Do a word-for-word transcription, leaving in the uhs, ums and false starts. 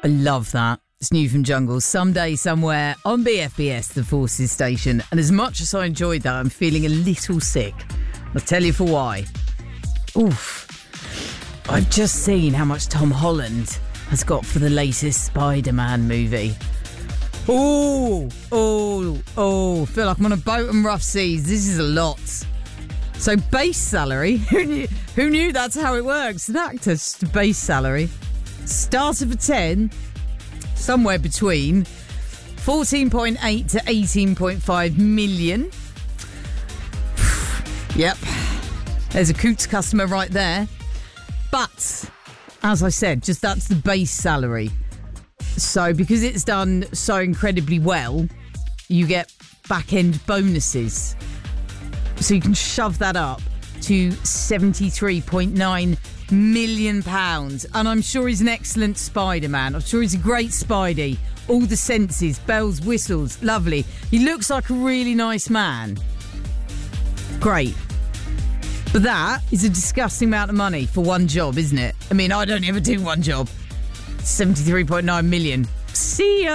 I love that. It's new from Jungle. Someday, somewhere on B F B S, the Forces station. And as much as I enjoyed that, I'm feeling a little sick. I'll tell you for why. Oof. I've just seen how much Tom Holland has got for the latest Spider-Man movie. Oh, oh, oh. Feel like I'm on a boat on rough seas. This is a lot. So base salary, who knew, who knew that's how it works? An actor's base salary. Starter for ten, somewhere between fourteen point eight to eighteen point five million. Yep. There's a Coutts customer right there. But, as I said, just that's the base salary. So, because it's done so incredibly well, you get back-end bonuses. So you can shove that up to seventy-three point nine million pounds. And I'm sure he's an excellent Spider-Man. I'm sure he's a great Spidey. All the senses, bells, whistles, lovely. He looks like a really nice man. Great. But that is a disgusting amount of money for one job, isn't it? I mean, I don't ever do one job. seventy-three point nine million. See ya!